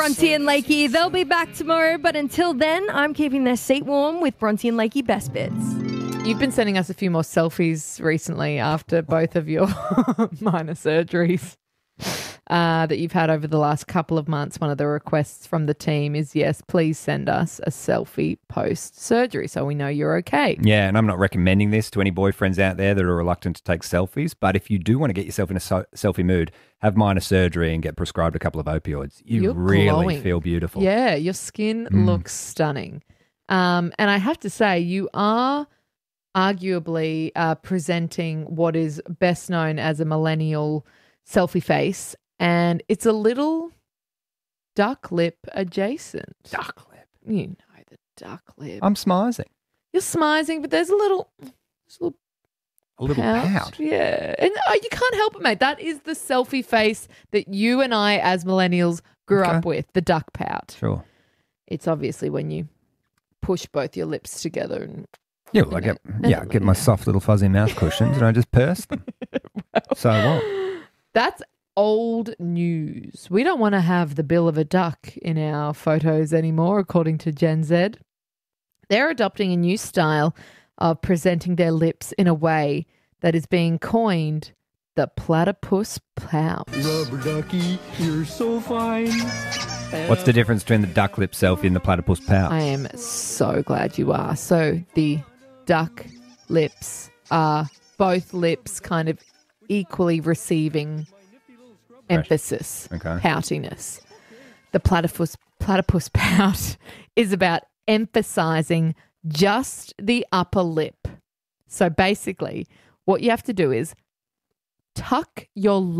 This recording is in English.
Bronte and Lakey. They'll be back tomorrow, but until then, I'm keeping their seat warm with Bronte and Lakey Best Bits. You've been sending us a few more selfies recently after both of your minor surgeries that you've had over the last couple of months. One of the requests from the team is, yes, please send us a selfie post-surgery so we know you're okay. Yeah, and I'm not recommending this to any boyfriends out there that are reluctant to take selfies, but if you do want to get yourself in a selfie mood, have minor surgery and get prescribed a couple of opioids. You're really glowing. feel beautiful. Yeah, your skin looks stunning. And I have to say, you are arguably presenting what is best known as a millennial selfie face, and it's a little duck lip adjacent. Duck lip. You know the duck lip. I'm smizing. You're smizing, but there's a little pout. Yeah. And you can't help it, mate. That is the selfie face that you and I as millennials grew up with, the duck pout. Sure. It's obviously when you push both your lips together and Yeah, well, I get my soft little fuzzy mouth cushions and I just purse them. So what? That's old news. We don't want to have the bill of a duck in our photos anymore, according to Gen Z. They're adopting a new style of presenting their lips in a way that is being coined the platypus pout. Rubber ducky, you're so fine. What's the difference between the duck lip selfie and the platypus pout? I am so glad you are. So the duck lips are both lips kind of equally receiving emphasis, poutiness. The platypus pout is about emphasizing just the upper lip. So basically, what you have to do is tuck your